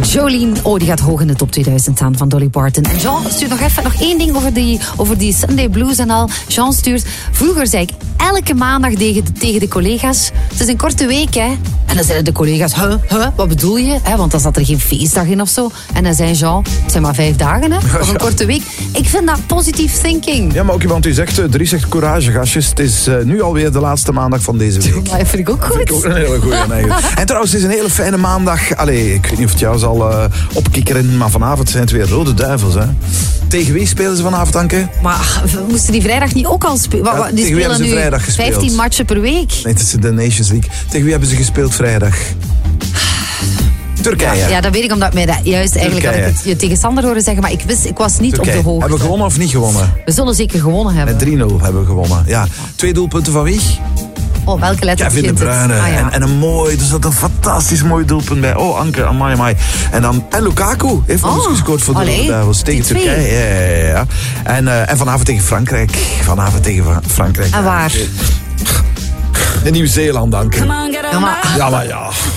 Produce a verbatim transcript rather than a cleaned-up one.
Jolene, oh, die gaat hoog in de top tweeduizend staan van Dolly Parton. En Jean stuurt nog even nog één ding over die, over die Sunday Blues en al. Jean stuurt, vroeger zei ik elke maandag tegen de, tegen de collega's, het is een korte week, hè. En dan zeiden de collega's, huh, huh, wat bedoel je? Hè, want dan zat er geen feestdag in of zo. En dan zei Jean, het zijn maar vijf dagen, hè. Of een korte week. Ik vind dat positief thinking. Ja, maar ook iemand die zegt, er is echt courage, gastjes. Het is uh, nu alweer de laatste maandag van deze week. Dat vind ik ook goed. Dat vind ik ook een hele goeie eigenlijk. En trouwens, het is een hele fijne maandag. Allee, ik weet niet of het jou zal uh, opkikkeren, maar vanavond zijn het weer Rode Duivels, hè. Tegen wie spelen ze vanavond, Anke? Maar we moesten die vrijdag niet ook al spelen? Ja, die spelen nu vrijdag gespeeld? vijftien matchen per week. Nee, het is de Nations League. Tegen wie hebben ze gespeeld vrijdag? Turkije. Ja, ja, dat weet ik omdat mij dat juist eigenlijk had ik het je tegen Sander horen zeggen, maar ik wist, ik was niet Turkije. op de hoogte. Hebben we gewonnen of niet gewonnen? We zullen zeker gewonnen hebben. Met drie nul hebben we gewonnen. Ja. Twee doelpunten van wie? Oh, welke letter Kevin De Bruyne. Ah, ja. en, en een mooi, er zat een fantastisch mooi doelpunt bij. Oh, Anke, amai, amai. En dan, en Lukaku heeft oh, ons gescoord voor de Rode Duivels tegen Turkije. Ja, ja, ja. En, uh, en vanavond tegen Frankrijk. Vanavond tegen Frankrijk. En waar? In Nieuw-Zeeland, Anke. Ja, maar... Ja, maar ja.